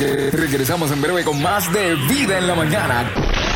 Regresamos en breve con más de Vida en la Mañana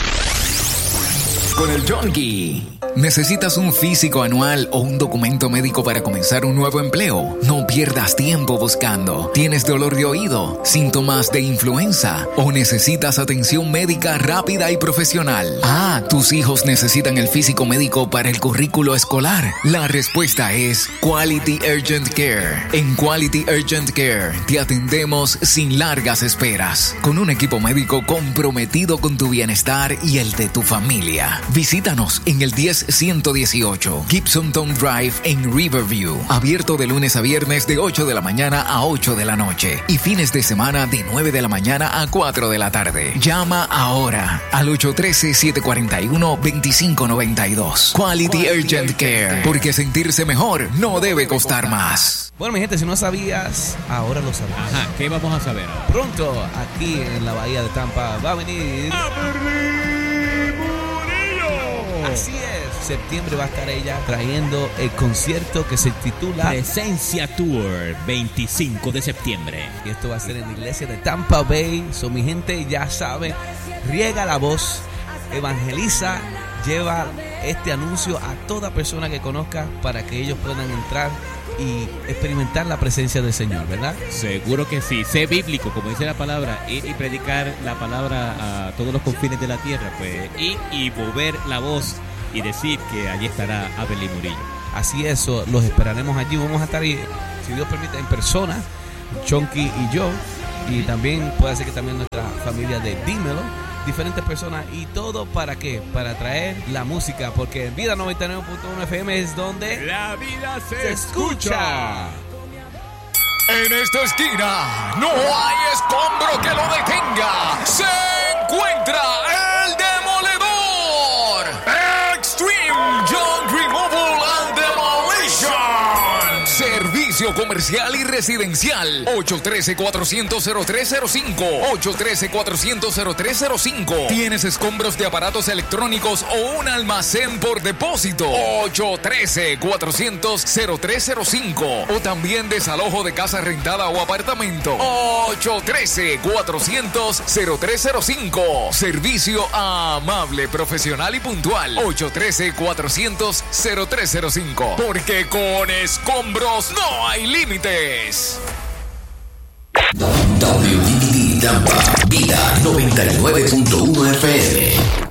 con el Junkie. ¿Necesitas un físico anual o un documento médico para comenzar un nuevo empleo? No pierdas tiempo buscando. ¿Tienes dolor de oído, síntomas de influenza o necesitas atención médica rápida y profesional? ¿Tus hijos necesitan el físico médico para el currículo escolar? La respuesta es Quality Urgent Care. En Quality Urgent Care te atendemos sin largas esperas, con un equipo médico comprometido con tu bienestar y el de tu familia. Visítanos en el 10118 Gibson Town Drive en Riverview. Abierto de lunes a viernes de 8 de la mañana a 8 de la noche y fines de semana de 9 de la mañana a 4 de la tarde. Llama ahora al 813-741-2592. Quality Urgent Care, porque sentirse mejor no debe costar más. Bueno, mi gente, si no sabías, ahora lo sabes. Ajá, ¿qué vamos a saber? Pronto, aquí en la bahía de Tampa, va a venir Así es, septiembre va a estar ella trayendo el concierto que se titula Presencia Tour, 25 de septiembre. Y esto va a ser en la iglesia de Tampa Bay. So, mi gente ya sabe, riega la voz, evangeliza, lleva este anuncio a toda persona que conozca para que ellos puedan entrar y experimentar la presencia del Señor, ¿verdad? Seguro que sí. Sé bíblico, como dice la palabra, ir y predicar la palabra a todos los confines de la tierra, pues ir y mover la voz y decir que allí estará Abelín Murillo. Así es, los esperaremos allí. Vamos a estar ahí, si Dios permite, en persona, Chonky y yo, y también puede ser que también nuestra familia de Dímelo, diferentes personas, y todo ¿para qué? Para traer la música, porque en Vida 99.1 FM es donde la vida se escucha. En esta esquina no hay escombro que lo detenga. Se encuentra el demoledor. Extreme Junk Removal and Demolition. Servicio comercial y residencial. 813-400-0305. 813-400-0305. ¿Tienes escombros de aparatos electrónicos o un almacén por depósito? 813-400-0305. O también desalojo de casa rentada o apartamento. 813-400-0305. Servicio amable, profesional y puntual. 813-400-0305. Porque con escombros no hay límites. WDD Tampa, Vida 99.1 FM.